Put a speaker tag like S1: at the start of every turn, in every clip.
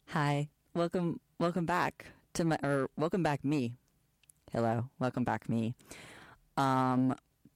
S1: Hi, welcome back to welcome back me. Hello, welcome back me. Um,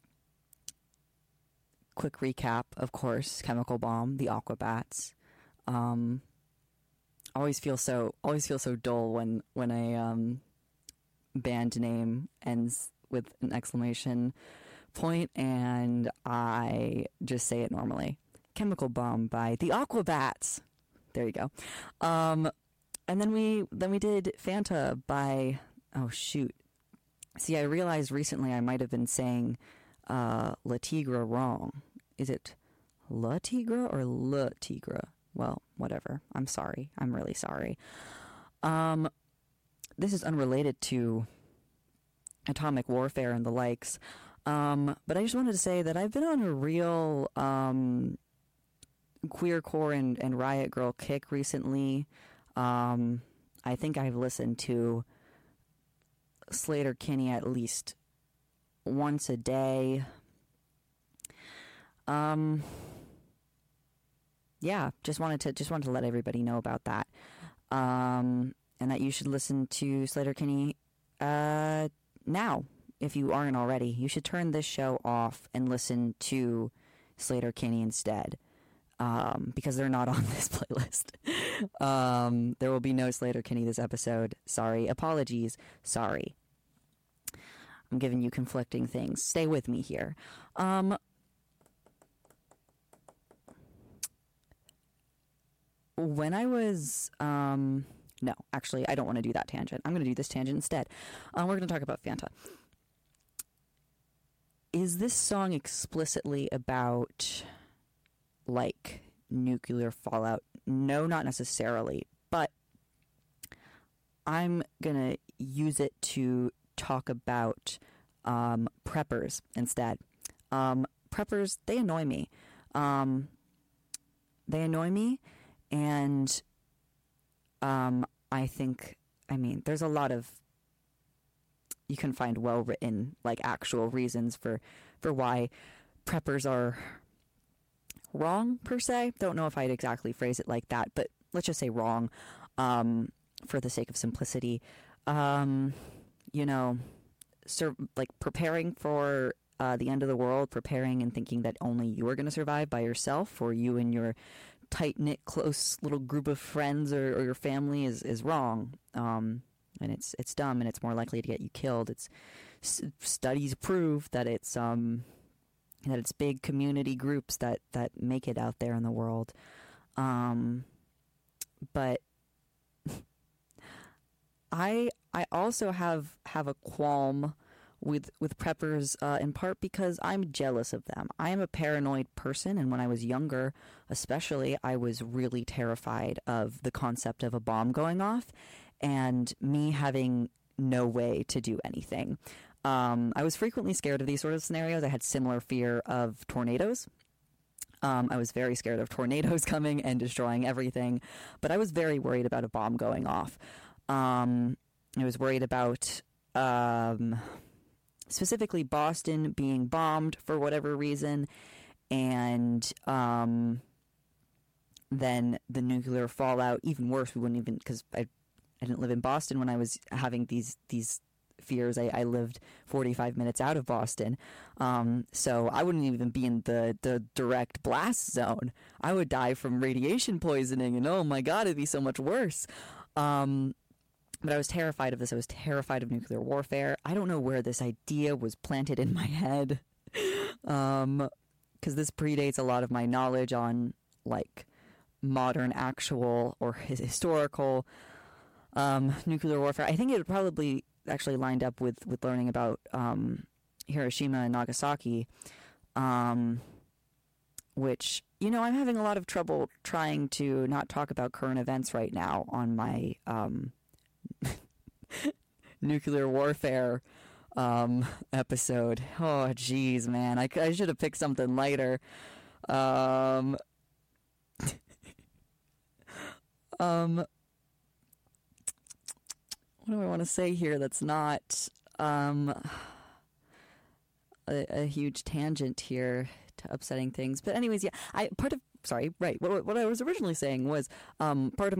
S1: Quick recap, of course, Chemical Bomb, the Aquabats. Um, always feel so dull when a band name ends with an exclamation point, and I just say it normally. Chemical Bomb by the Aquabats. There you go. And then we did Fanta by, oh shoot. See, I realized recently I might have been saying La Tigra wrong. Is it La Tigra or La Tigra? Well, whatever. I'm sorry. I'm really sorry. This is unrelated to atomic warfare and the likes. But I just wanted to say that I've been on a real queercore and Riot Grrrl kick recently. I think I've listened to Sleater-Kinney at least once a day. Yeah, just wanted to let everybody know about that. And that you should listen to Sleater-Kinney now, if you aren't already. You should turn this show off and listen to Sleater-Kinney instead. Because they're not on this playlist. There will be no Sleater-Kinney this episode. Sorry. Apologies. Sorry. I'm giving you conflicting things. Stay with me here. When I was... no, actually, I don't want to do that tangent. I'm going to do this tangent instead. We're going to talk about Fanta. Is this song explicitly about... like nuclear fallout? No, not necessarily, but I'm gonna use it to talk about preppers instead. Preppers, they annoy me. And I think, there's a lot of, you can find well-written, like, actual reasons for why preppers are wrong, per se. Don't know if I'd exactly phrase it like that, but let's just say wrong, for the sake of simplicity. Like preparing for the end of the world, preparing and thinking that only you are going to survive by yourself, or you and your tight-knit, close little group of friends or your family is wrong. And it's dumb, and it's more likely to get you killed. Studies prove that it's big community groups that make it out there in the world. But I also have a qualm with preppers, in part because I'm jealous of them. I am a paranoid person, and when I was younger, especially, I was really terrified of the concept of a bomb going off and me having no way to do anything. I was frequently scared of these sort of scenarios. I had similar fear of tornadoes. I was very scared of tornadoes coming and destroying everything, but I was very worried about a bomb going off. I was worried about specifically Boston being bombed for whatever reason, and then the nuclear fallout. Even worse, we wouldn't even, because I didn't live in Boston when I was having these fears. I lived 45 minutes out of Boston, so I wouldn't even be in the direct blast zone. I would die from radiation poisoning, and oh my god, it'd be so much worse. But I was terrified of this. I was terrified of nuclear warfare. I don't know where this idea was planted in my head, because this predates a lot of my knowledge on, like, modern, actual, or historical nuclear warfare. I think it probably actually lined up with learning about Hiroshima and Nagasaki, which, I'm having a lot of trouble trying to not talk about current events right now on my nuclear warfare episode. Oh, geez, man. I should have picked something lighter. What do I want to say here that's not a huge tangent here to upsetting things? But anyways, yeah, what I was originally saying was part of